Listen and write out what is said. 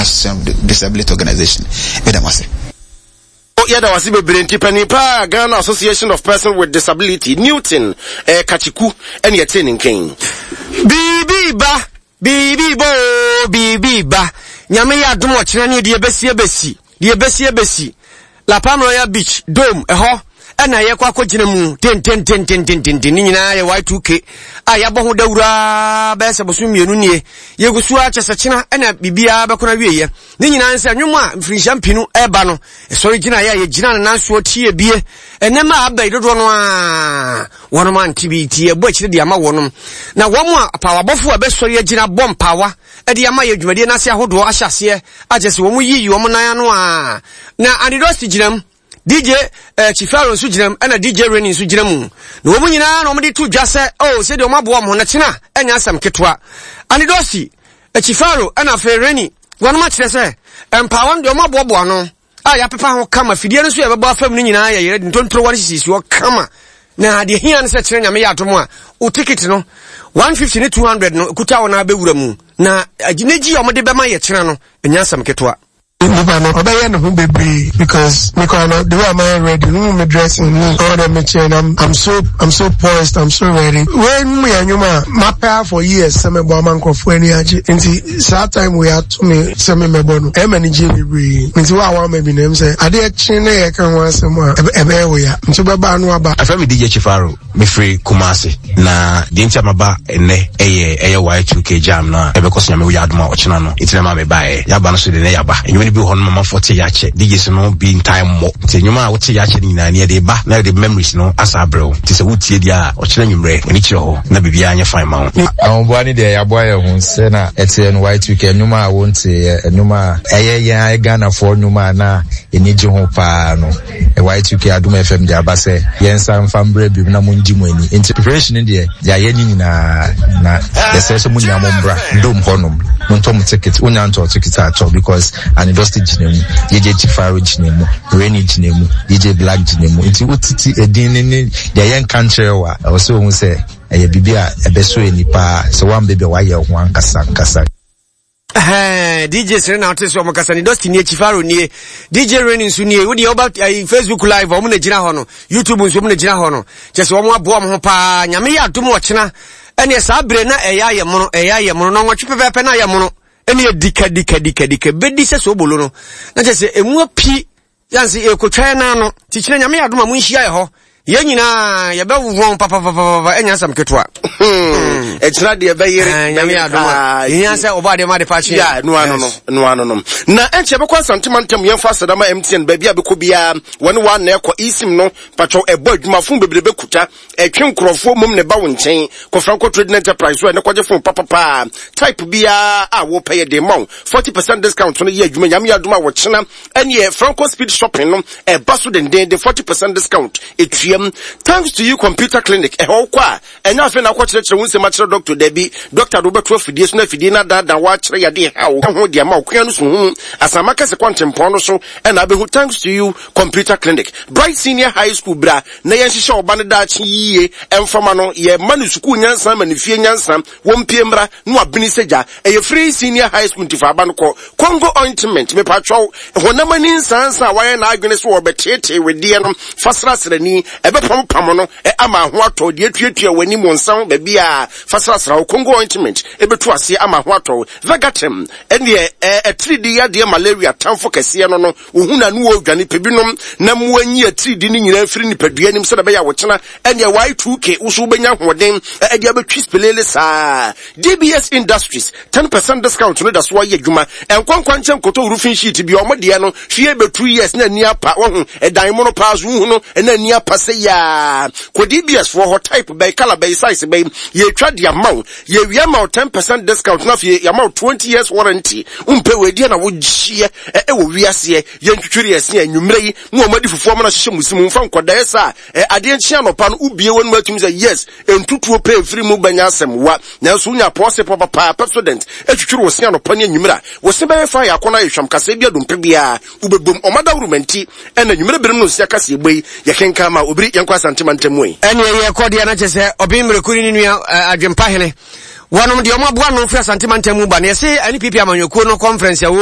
Disability Organization. Yada wasibe brenti panipa Ghana Association of Persons with Disability Newton Kachiku and Yatin King. Bibi ba nyame ya dum ochirani de besi La Palma Royal Beach Dome eho na ye kwa kogina mu ten nyina ye Y2K ya boho dawura ba se bosu mienu nie ye gusu a chesechina na bibia be kona wieye ni nyina nse nwuma mfirinhya mpinu eba no sori gina ye gina na nso tie bie enema abai dodo no a wono man tibiti e bo akire de ama wonom na womo a pawabofo a be sori agina bom pawa e de ama ye dwumade na se ahodo ahyase agese womo yiyi womo nan no a na Anidosti ginam DJ Chifaro nso ginam na DJ Reni nso ginam na womu nyina na omde tu dwase se de omabo mo na chena anya asam ketwa Anidosti Chifaro na fe Reni wonu ma kire se empower de omabo no ya pepa ho kama fidie no so ye beba fam ni nyina ye ntontro wani sisi wo kama na de hia no se kire nyame ya atom a o ticket no 150 ne 200 no kuta wona abewura mu na agineji omde be ma ye kire no anya asam ketwa because the way I'm ready, me dressing me, all them I'm so poised, I'm so ready. When me and you my pair for years, some man for any that time we had to me some me bono. MNG me into our maybe name say I did chine I can want some more. We are so baba no aba. I family DJ Chifaro, me free Kumasi. Na dincha maba ene eye Y2K jam na ebe kosi nyame we aduma ochina no. Itina me bae. Ya ba no so de ne ya ba. Be on mama 40 yache DJs no be in time mo te nyuma wo te yache ni na ne de ba na the memories no asa bro ti se wutie dia o kire nwumre ni kire ho na bibia anya fine ma ho boa ni de ya boa ya hu se na ete no Y2K nyuma wo nte nyuma eye Ghana for nyuma na enije ho pa no Y2K Adum FM dia ba se yensa mfambre bi na munji mu ani into preparation de ya ye ni na yesese mu nya mo mbra ndom honom ntom ticket unya nto ticket at because Anidosti ginemu DJ Chifaro ginemu Reni ginemu DJ Black ginemu nti utiti edin ne de yen country wa also hu se eye bibia ebeso enipa so one baby wa ye ho ankasa DJ Serena Otis wa makasa Anidosti ni Chifaro ni DJ Reni nso ni we dey about Facebook live omo na gina ho no YouTube nso omo na gina ho no chese omo abo omo ho pa nyame ya dum ochina ene sa bre na eya ye mono no nwotwe pepepe na ye mono ene dika bedi se so bolo no na chese emu api yanse ekotwa na no tikire nyame ya doma mu nhia ye ho ye nyina ye be won papa enya sam ketwa ekira de be yere nyame ya doma yen se obade ma de pa chi ya no ano na enche be kwa santimantem yen fa sadama MTN ba bia be ko bia wone na ekọ isim no patcho ebo adwumafo bebrebe kuta etwe nkrofo mum ne ba wo nchen ko Franco Trading Enterprise so ne kwaje fon papa type bia a wo pay de mon 40% discount no ye adwuma nyame ya doma wo chena ene Franco Speed Shopping no e baso den de 40% discount thanks to you computer clinic ho kwa enya afi na kwa kire won se ma kire doctor Debbie doctor Roberto fidie so na fidie na da wa kire ya de ha ho de ma okua no so hu asama ka se kwantempon no so na be hu thanks to you computer clinic Bright Senior High School bra na yen hihye oba ne da chi yiye emfama no ye manu school nyansa manifie nyansa won piemra no abini seja e free senior high school ntifa aba no Congo ointment me patcho honamani nsansa wa ye na adwene so obetete wedie no fasra srani ebe pam no ama ho ato de atuatua wani mo nsan ba bia fasasra Congo ointment ebe to ase ama ho ato Vagatem ene 3D ya de malaria tamfo kase no ohuna no odwane pebinom na mo anyi 3D ni nyina afiri ni padua nim se da be ya wochena ene Y2K uso benya hoden e de abetwi spelele sa DBS Industries 10% discount no da so ye adwuma enkwankwanchem koto roofing sheet bi o de no hwie be 2 years na ni apa wo edan mo no pa so hu no na ni apa se ya ko DBS for hot type by color by size by ye twa dia maw ye wi ma 10% discount na fie ya ma 20 years warranty umpe we dia na wo gie e wo wiase ye ntwitwiri ase anwumre yi mo madi fufuo ma na hye musimu mfa nkoda esa ade nchia no pa no ubie wonu matum say yes entutuo pay free mu banya asem wa na so nya pose papa president etwitwiri wo se no pa ne anwumra wo se be fa ya kona yehwam kase bia dompe bia ubebom omadawrumanti ena anwumre berem no sia kase egbe ye kenka ma obiri yenkwa santimantem yi ene ye kodia na chese obimre kuri ni nua adwempa hene wonom de omo aboa no fra santimantem ba na ye se ani pipi amanyokuo no conference ya